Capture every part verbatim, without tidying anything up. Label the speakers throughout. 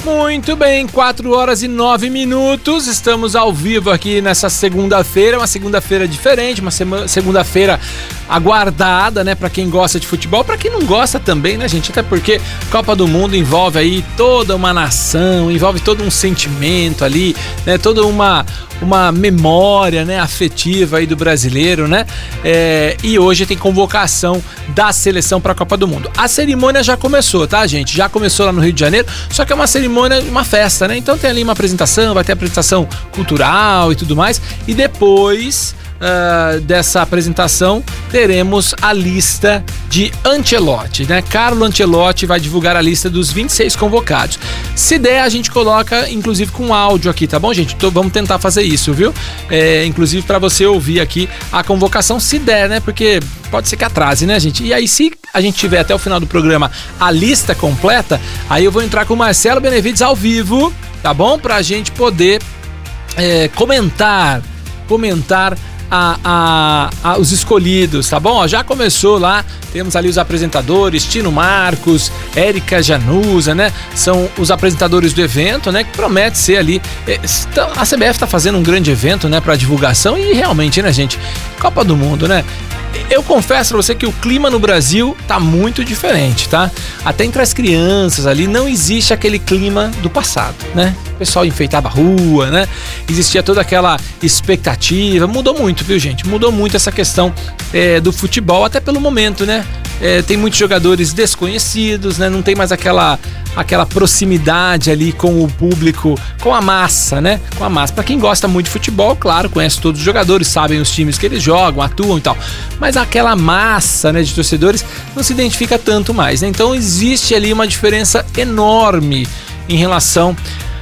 Speaker 1: Muito bem, quatro horas e nove minutos, estamos ao vivo aqui nessa segunda-feira, uma segunda-feira diferente, uma sema- segunda-feira aguardada, né, pra quem gosta de futebol, pra quem não gosta também, né, gente, até porque Copa do Mundo envolve aí toda uma nação, envolve todo um sentimento ali, né, toda uma, uma memória, né, afetiva aí do brasileiro, né, é, e hoje tem convocação da seleção pra Copa do Mundo. A cerimônia já começou, tá, gente? Já começou lá no Rio de Janeiro, só que é uma cerimônia, uma festa, né? Então tem ali uma apresentação, vai ter apresentação cultural e tudo mais. E depois uh, dessa apresentação, teremos a lista de Ancelotti, né? Carlo Ancelotti vai divulgar a lista dos vinte e seis convocados. Se der, a gente coloca, inclusive, com áudio aqui, tá bom, gente? Então, vamos tentar fazer isso, viu? É, inclusive, para você ouvir aqui a convocação, se der, né? Porque pode ser que atrase, né, gente? E aí, se a gente tiver até o final do programa a lista completa, aí eu vou entrar com o Marcelo Benevides ao vivo, tá bom? Pra gente poder é, comentar, comentar a, a, a, os escolhidos, tá bom? Ó, já começou lá, temos ali os apresentadores, Tino Marcos, Érica Januza, né? São os apresentadores do evento, né? Que promete ser ali... É, a C B F tá fazendo um grande evento, né? Pra divulgação e realmente, né, gente? Copa do Mundo, né? Eu confesso pra você que o clima no Brasil tá muito diferente, tá? Até entre as crianças ali não existe aquele clima do passado, né? O pessoal enfeitava a rua, né? Existia toda aquela expectativa. Mudou muito, viu, gente? Mudou muito essa questão é, do futebol, até pelo momento, né? É, tem muitos jogadores desconhecidos, né? Não tem mais aquela, aquela proximidade ali com o público, com a massa, né? Com a massa. Pra quem gosta muito de futebol, claro, conhece todos os jogadores, sabem os times que eles jogam, atuam e tal. Mas aquela massa, né, de torcedores não se identifica tanto mais, né? Então existe ali uma diferença enorme em relação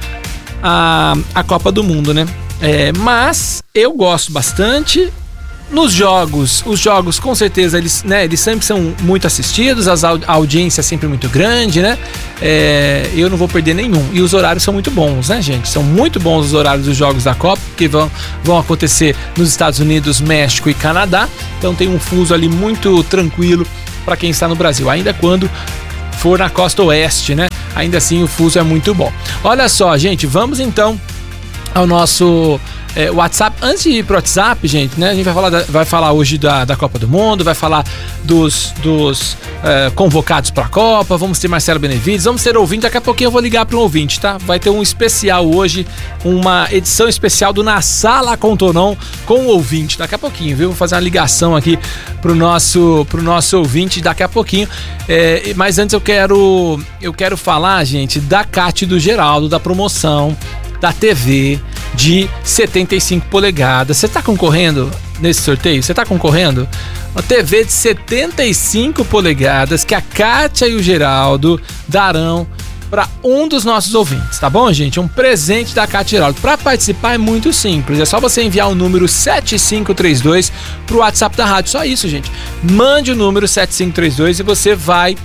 Speaker 1: à, à Copa do Mundo, né? É, mas eu gosto bastante. Nos jogos, os jogos com certeza eles, né, eles sempre são muito assistidos, as, a audiência é sempre muito grande, né? É, eu não vou perder nenhum. E os horários são muito bons, né, gente? São muito bons os horários dos jogos da Copa, que vão, vão acontecer nos Estados Unidos, México e Canadá. Então tem um fuso ali muito tranquilo para quem está no Brasil, ainda quando for na costa oeste, né? Ainda assim o fuso é muito bom. Olha só, gente, vamos então ao nosso é, WhatsApp. Antes de ir pro WhatsApp, gente, né? A gente vai falar, da, vai falar hoje da, da Copa do Mundo, vai falar dos, dos é, convocados pra Copa, vamos ter Marcelo Benevides, vamos ter ouvinte, daqui a pouquinho eu vou ligar para um ouvinte, tá? Vai ter um especial hoje, uma edição especial do Na Sala com Tonon com o ouvinte, daqui a pouquinho, viu? Vou fazer uma ligação aqui pro nosso, pro nosso ouvinte daqui a pouquinho, é, mas antes eu quero, eu quero falar, gente, da Cátia e do Geraldo, da promoção da T V de setenta e cinco polegadas. Você tá concorrendo nesse sorteio? Você tá concorrendo? Uma T V de setenta e cinco polegadas que a Kátia e o Geraldo darão para um dos nossos ouvintes, tá bom, gente? Um presente da Kátia e Geraldo. Para participar é muito simples, é só você enviar o número sete cinco três dois pro WhatsApp da rádio, só isso, gente. Mande o número sete cinco três dois e você vai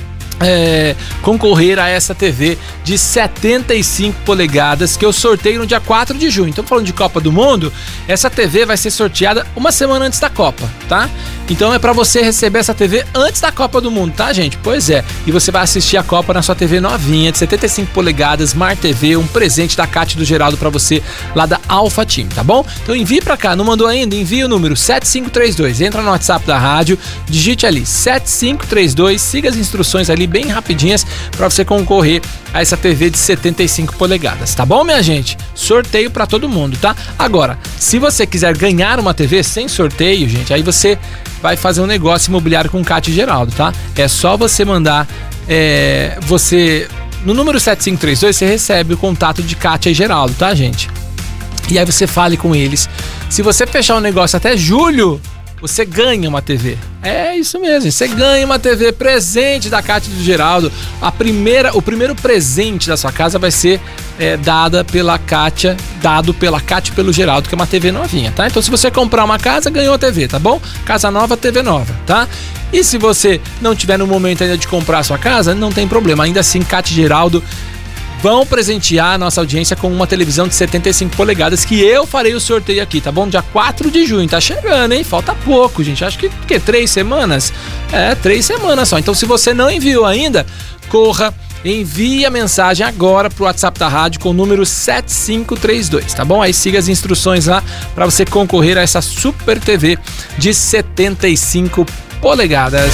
Speaker 1: É, concorrer a essa T V de setenta e cinco polegadas que eu sorteio no dia quatro de junho. Então, falando de Copa do Mundo, essa T V vai ser sorteada uma semana antes da Copa, tá? Então é pra você receber essa T V antes da Copa do Mundo, tá, gente? Pois é. E você vai assistir a Copa na sua T V novinha de setenta e cinco polegadas, Smart T V, um presente da Cátia e do Geraldo pra você lá da Alpha Team, tá bom? Então envie pra cá, não mandou ainda? Envie o número sete cinco três dois, entra no WhatsApp da rádio, digite ali sete cinco três dois, siga as instruções ali bem rapidinhas para você concorrer a essa T V de setenta e cinco polegadas, tá bom, minha gente? Sorteio para todo mundo, tá? Agora, se você quiser ganhar uma T V sem sorteio, gente, aí você vai fazer um negócio imobiliário com Cátia e Geraldo, tá? É só você mandar, é, você no número sete cinco três dois você recebe o contato de Cátia e Geraldo, tá, gente? E aí você fale com eles. Se você fechar um negócio até julho, você ganha uma T V. É isso mesmo, você ganha uma T V presente da Cátia e do Geraldo. A primeira, o primeiro presente da sua casa vai ser é, dada pela Cátia, dado pela Cátia e pelo Geraldo, que é uma T V novinha, tá? Então se você comprar uma casa, ganhou a T V, tá bom? Casa nova, T V nova, tá? E se você não tiver no momento ainda de comprar a sua casa, não tem problema. Ainda assim, Cátia e Geraldo vão presentear a nossa audiência com uma televisão de setenta e cinco polegadas que eu farei o sorteio aqui, tá bom? Dia quatro de junho, tá chegando, hein? Falta pouco, gente. Acho que, que três semanas? É, três semanas só. Então, se você não enviou ainda, corra envie a mensagem agora pro WhatsApp da rádio com o número sete cinco três dois, tá bom? Aí siga as instruções lá para você concorrer a essa Super T V de setenta e cinco polegadas.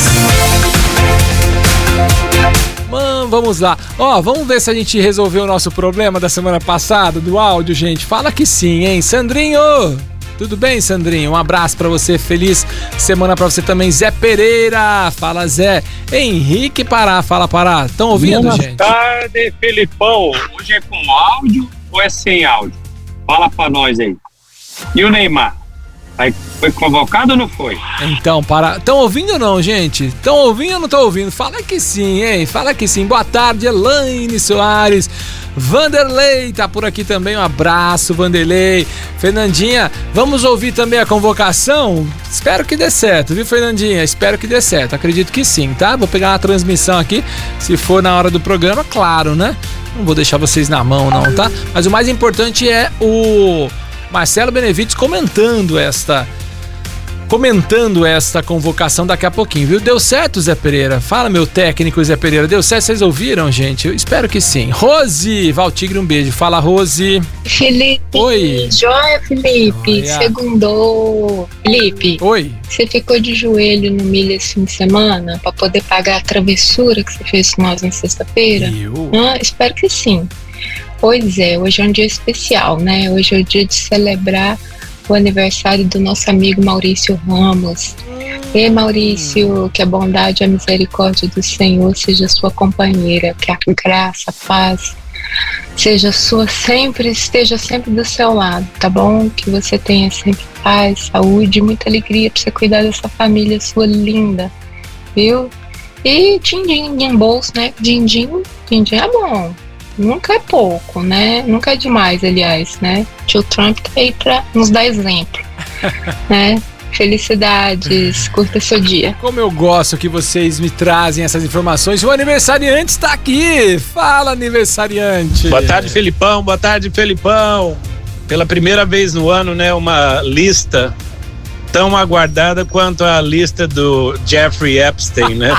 Speaker 1: Mano, vamos lá. Ó, vamos ver se a gente resolveu o nosso problema da semana passada, do áudio, gente. Fala que sim, hein? Sandrinho! Tudo bem, Sandrinho? Um abraço pra você, feliz semana pra você também. Zé Pereira, fala Zé. Henrique Pará, fala Pará. Estão ouvindo,
Speaker 2: Boa
Speaker 1: gente?
Speaker 2: Boa tarde, Felipão. Hoje é com áudio ou é sem áudio? Fala pra nós aí. E o Neymar? Aí foi convocado ou não foi?
Speaker 1: Então, para. Estão ouvindo ou não, gente? Estão ouvindo ou não estão ouvindo? Fala que sim, hein? Fala que sim. Boa tarde, Elaine Soares. Vanderlei tá por aqui também. Um abraço, Vanderlei. Fernandinha, vamos ouvir também a convocação? Espero que dê certo, viu, Fernandinha? Espero que dê certo. Acredito que sim, tá? Vou pegar uma transmissão aqui. Se for na hora do programa, claro, né? Não vou deixar vocês na mão, não, tá? Mas o mais importante é o Marcelo Benevides comentando esta comentando esta convocação daqui a pouquinho, viu? Deu certo, Zé Pereira? Fala, meu técnico Zé Pereira. Deu certo? Vocês ouviram, gente? Eu espero que sim. Rose Valtigre, um beijo. Fala, Rose.
Speaker 3: Felipe.
Speaker 1: Oi.
Speaker 3: Joia, Felipe. Joia. Segundou. Felipe.
Speaker 1: Oi.
Speaker 3: Você ficou de joelho no milho esse fim de semana pra poder pagar a travessura que você fez com nós na sexta-feira?
Speaker 1: Eu?
Speaker 3: Ah, espero que sim. Pois é, hoje é um dia especial, né? Hoje é o dia de celebrar o aniversário do nosso amigo Maurício Ramos. E Maurício, que a bondade e a misericórdia do Senhor seja sua companheira, que a graça, a paz seja sua sempre, esteja sempre do seu lado, tá bom? Que você tenha sempre paz, saúde e muita alegria pra você cuidar dessa família sua linda, viu? E din-din em bolso, né? Din-din, din-din é bom. Nunca é pouco, né? Nunca é demais, aliás, né? Tio Trump tá aí pra nos dar exemplo, né? Felicidades, curta seu dia.
Speaker 1: Como eu gosto que vocês me trazem essas informações. O aniversariante está aqui. Fala, aniversariante.
Speaker 2: Boa tarde, Felipão. Boa tarde, Felipão. Pela primeira vez no ano, né? Uma lista tão aguardada quanto a lista do Jeffrey Epstein, né?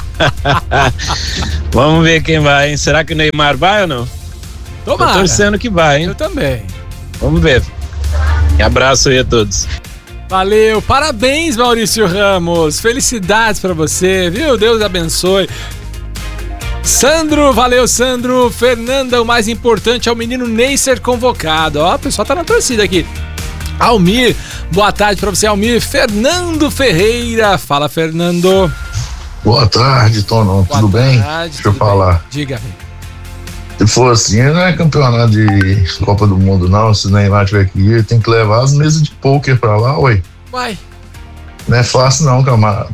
Speaker 2: Vamos ver quem vai, hein? Será que o Neymar vai ou não?
Speaker 1: Tomara.
Speaker 2: Tô torcendo que vai, hein?
Speaker 1: Eu também.
Speaker 2: Vamos ver. Um abraço aí a todos.
Speaker 1: Valeu, parabéns, Maurício Ramos. Felicidades pra você, viu? Deus abençoe. Sandro, valeu, Sandro. Fernanda, o mais importante é o menino Ney ser convocado. Ó, o pessoal tá na torcida aqui. Almir, boa tarde pra você, Almir. Fernando Ferreira, fala, Fernando.
Speaker 4: Boa tarde, Tonon, tudo bem?
Speaker 1: Tarde,
Speaker 4: Deixa eu falar.
Speaker 1: Diga-me.
Speaker 4: Se for assim, não é campeonato de Copa do Mundo, não. Se o Neymar tiver que ir, tem que levar as mesas de pôquer pra lá, ué.
Speaker 1: Vai.
Speaker 4: Não é fácil, não, camarada.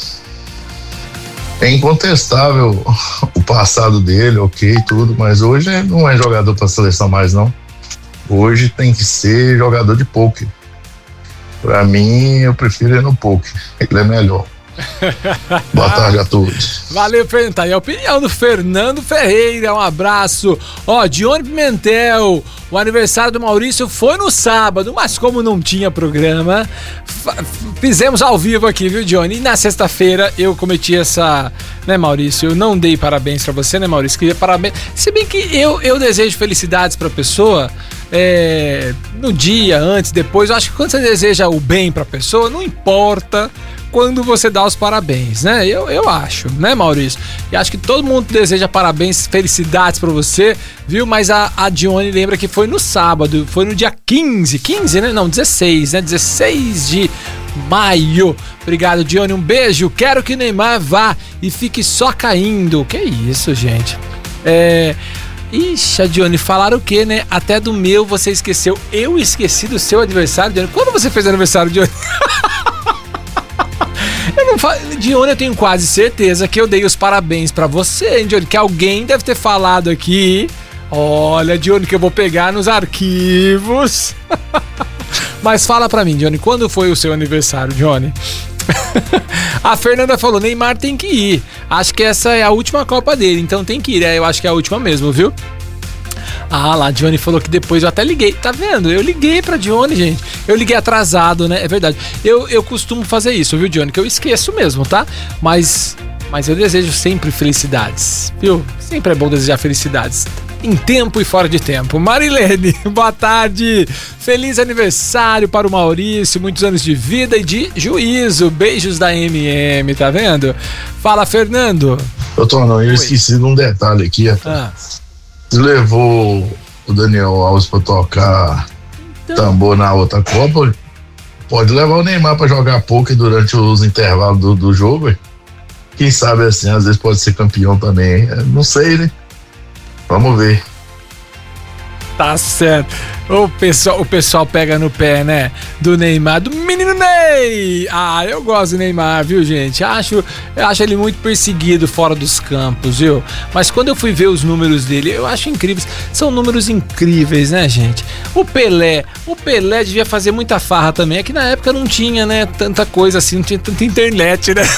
Speaker 4: É incontestável o passado dele, ok, tudo, mas hoje não é jogador pra seleção mais, não. Hoje tem que ser jogador de pôquer. Pra mim, eu prefiro ir no pôquer. Ele é melhor. Boa tarde a todos.
Speaker 1: Valeu, Fernando. Tá aí a opinião do Fernando Ferreira. Um abraço. Ó, Dione Pimentel. O aniversário do Maurício foi no sábado, mas como não tinha programa, fizemos ao vivo aqui, viu, Dione? E na sexta-feira eu cometi essa, né, Maurício? Eu não dei parabéns pra você, né, Maurício? Queria parabéns. Se bem que eu, eu desejo felicidades pra pessoa. É, no dia, antes, depois. Eu acho que quando você deseja o bem pra pessoa, não importa quando você dá os parabéns, né? Eu, eu acho, né, Maurício? E acho que todo mundo deseja parabéns, felicidades pra você, viu? Mas a, a Dione lembra que foi no sábado, foi no dia quinze, quinze, né? Não, dezesseis, né? dezesseis de maio. Obrigado, Dione, um beijo. Quero que Neymar vá e fique só caindo. Que isso, gente? É... Ixi, a Dione, falaram o quê, né? Até do meu você esqueceu. Eu esqueci do seu aniversário, Dione. Quando você fez aniversário, Dione? Eu não falo, Dione, eu tenho quase certeza que eu dei os parabéns pra você, hein, Dione? Que alguém deve ter falado aqui. Olha, Dione, que eu vou pegar nos arquivos. Mas fala pra mim, Dione, quando foi o seu aniversário, Dione? A Fernanda falou, Neymar tem que ir. Acho que essa é a última Copa dele, então tem que ir. É, eu acho que é a última mesmo, viu? Ah lá, a Dione falou que depois eu até liguei. Tá vendo? Eu liguei pra Dione, gente. Eu liguei atrasado, né? É verdade. Eu, eu costumo fazer isso, viu, Dione? Que eu esqueço mesmo, tá? Mas mas eu desejo sempre felicidades, viu? Sempre é bom desejar felicidades, em tempo e fora de tempo. Marilene, boa tarde, feliz aniversário para o Maurício, muitos anos de vida e de juízo, beijos da M M, tá vendo? Fala, Fernando.
Speaker 4: Doutor, não, eu Oi. esqueci de um detalhe aqui, ah. Você levou o Daniel Alves para tocar então... tambor na outra Copa, pode levar o Neymar para jogar poker durante os intervalos do, do jogo, hein? Quem sabe assim, às vezes pode ser campeão também. Não sei, né? Vamos ver.
Speaker 1: Tá certo. O pessoal, o pessoal pega no pé, né? Do Neymar, do menino Ney. Ah, eu gosto do Neymar, viu, gente? Acho, eu acho ele muito perseguido fora dos campos, viu? Mas quando eu fui ver os números dele, eu acho incríveis. São números incríveis, né, gente? O Pelé, o Pelé devia fazer muita farra também. É que na época não tinha, né, tanta coisa assim, não tinha tanta internet, né?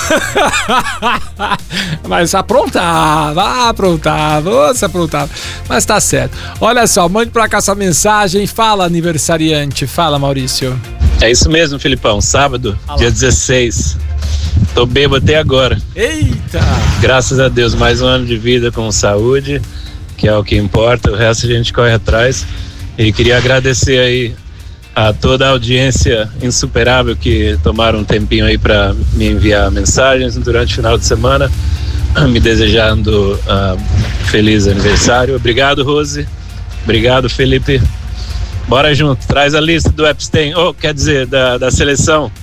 Speaker 1: Mas aprontava, aprontava, você aprontava. Mas tá certo. Olha só, mande pra cá sua mensagem. Fala, aniversariante. Fala, Maurício.
Speaker 2: É isso mesmo, Filipão. Sábado, Fala. dia dezesseis. Tô bêbado até agora.
Speaker 1: Eita!
Speaker 2: Graças a Deus, mais um ano de vida com saúde, que é o que importa. O resto a gente corre atrás. E queria agradecer aí a toda a audiência insuperável que tomaram um tempinho aí para me enviar mensagens durante o final de semana, me desejando uh, feliz aniversário. Obrigado, Rose. Obrigado, Felipe. Bora junto, traz a lista do Epstein, ou oh, quer dizer, da, da seleção.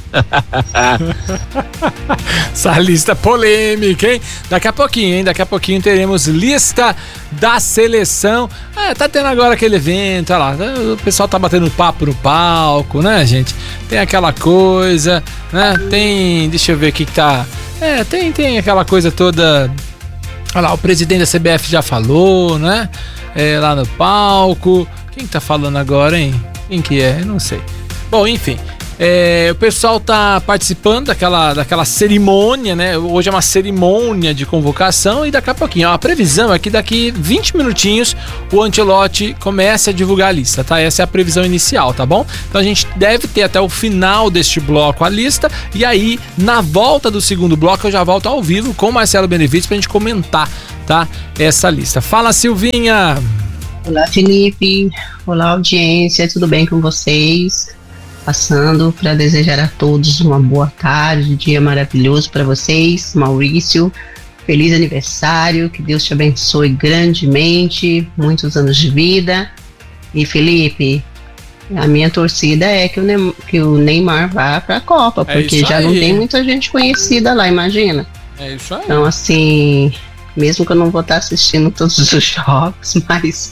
Speaker 1: Essa lista polêmica, hein? Daqui a pouquinho, hein? Daqui a pouquinho teremos lista da seleção. Ah, tá tendo agora aquele evento, olha lá, o pessoal tá batendo papo no palco, né, gente? Tem aquela coisa, né? Tem, deixa eu ver aqui que tá... É, tem, tem aquela coisa toda... Olha lá, o presidente da C B F já falou, né? É, lá no palco... Quem tá falando agora, hein? Quem que é? Eu não sei. Bom, enfim, é, o pessoal tá participando daquela, daquela cerimônia, né? Hoje é uma cerimônia de convocação e daqui a pouquinho, ó, a previsão é que daqui vinte minutinhos o Ancelotti comece a divulgar a lista, tá? Essa é a previsão inicial, tá bom? Então a gente deve ter até o final deste bloco a lista e aí, na volta do segundo bloco, eu já volto ao vivo com o Marcelo Benevides pra gente comentar, tá? Essa lista. Fala, Silvinha!
Speaker 5: Olá, Felipe. Olá, audiência. Tudo bem com vocês? Passando para desejar a todos uma boa tarde, um dia maravilhoso para vocês. Maurício, feliz aniversário. Que Deus te abençoe grandemente. Muitos anos de vida. E, Felipe, a minha torcida é que o, ne- que o Neymar vá para a Copa, é porque já não tem muita gente conhecida lá, imagina.
Speaker 1: É isso aí.
Speaker 5: Então, assim... Mesmo que eu não vou estar assistindo todos os jogos, mas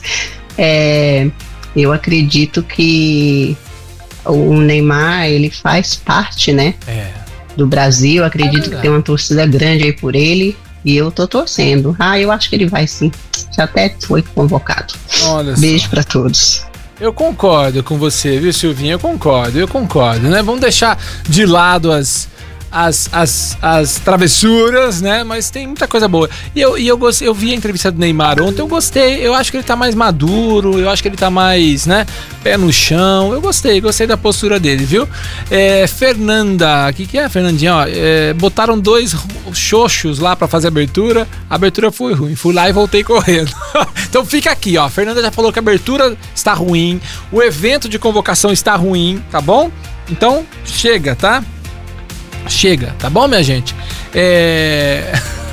Speaker 5: é, eu acredito que o Neymar, ele faz parte, né, é. do Brasil. Eu acredito é que tem uma torcida grande aí por ele e eu tô torcendo. Ah, eu acho que ele vai sim. Já até foi convocado.
Speaker 1: Olha
Speaker 5: Beijo para todos.
Speaker 1: Eu concordo com você, viu, Silvinha? Eu concordo, eu concordo, né? Vamos deixar de lado as... As, as, as travessuras, né? Mas tem muita coisa boa. E eu, e eu, gostei, eu vi a entrevista do Neymar ontem, eu gostei. Eu acho que ele tá mais maduro, eu acho que ele tá mais, né? Pé no chão. Eu gostei, gostei da postura dele, viu? É, Fernanda, o que, que é, Fernandinha? Ó, é, botaram dois xoxos lá pra fazer a abertura. A abertura foi ruim. Fui lá e voltei correndo. Então fica aqui, ó. A Fernanda já falou que a abertura está ruim, o evento de convocação está ruim, tá bom? Então chega, tá? Chega, tá bom, minha gente? É...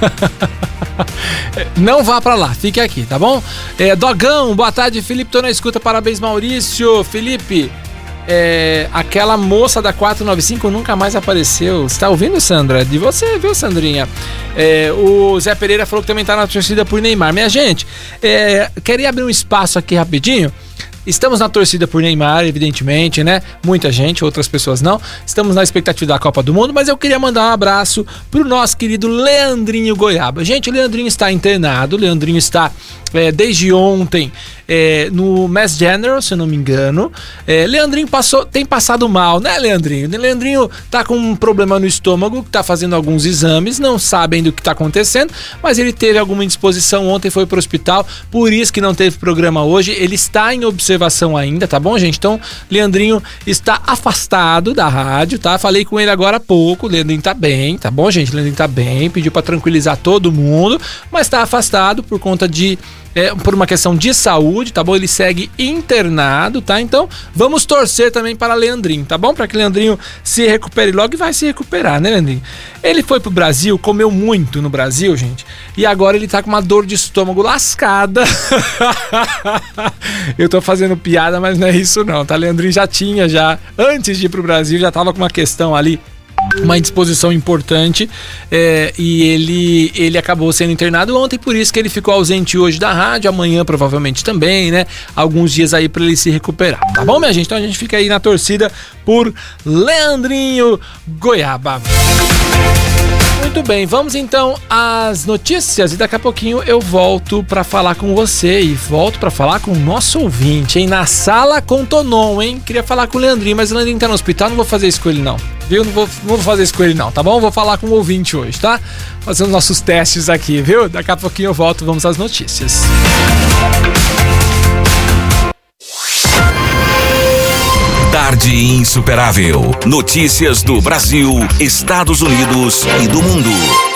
Speaker 1: Não vá pra lá, fique aqui, tá bom? É, Dogão, boa tarde, Felipe, tô na escuta, parabéns, Maurício. Felipe, é, aquela moça da quatrocentos e noventa e cinco nunca mais apareceu. Você tá ouvindo, Sandra? De você, viu, Sandrinha? É, o Zé Pereira falou que também tá na torcida por Neymar. Minha gente, é, queria abrir um espaço aqui rapidinho. Estamos na torcida por Neymar, evidentemente, né? Muita gente, outras pessoas não. Estamos na expectativa da Copa do Mundo, mas eu queria mandar um abraço pro nosso querido Leandrinho Goiaba. Gente, o Leandrinho está internado, o Leandrinho está é, desde ontem é, no Mass General, se eu não me engano. É, Leandrinho passou, tem passado mal, né, Leandrinho? Leandrinho tá com um problema no estômago, tá fazendo alguns exames, não sabe ainda o que tá acontecendo, mas ele teve alguma indisposição ontem, foi pro hospital, por isso que não teve programa hoje. Ele está em observação ainda, tá bom, gente? Então, Leandrinho está afastado da rádio, tá? Falei com ele agora há pouco, o Leandrinho tá bem, tá bom, gente? O Leandrinho tá bem, pediu pra tranquilizar todo mundo, mas tá afastado por conta de É, por uma questão de saúde, tá bom? Ele segue internado, tá? Então, vamos torcer também para Leandrinho, tá bom? Para que Leandrinho se recupere logo, e vai se recuperar, né, Leandrinho? Ele foi pro Brasil, comeu muito no Brasil, gente, e agora ele tá com uma dor de estômago lascada. Eu tô fazendo piada, mas não é isso não, tá? Leandrinho já tinha, já, antes de ir pro Brasil, já tava com uma questão ali, uma indisposição importante, é, e ele, ele acabou sendo internado ontem, por isso que ele ficou ausente hoje da rádio, amanhã provavelmente também, né? Alguns dias aí para ele se recuperar, tá bom, minha gente? Então a gente fica aí na torcida por Leandrinho Goiaba. Muito bem, vamos então às notícias e daqui a pouquinho eu volto para falar com você e volto para falar com o nosso ouvinte, hein? Na sala com Tonon, hein? Queria falar com o Leandrinho, mas o Leandrinho tá no hospital, não vou fazer isso com ele não, viu? Não vou, não vou fazer isso com ele não, tá bom? Vou falar com o ouvinte hoje, tá? Fazendo nossos testes aqui, viu? Daqui a pouquinho eu volto, vamos às notícias.
Speaker 6: Tarde Insuperável. Notícias do Brasil, Estados Unidos e do mundo.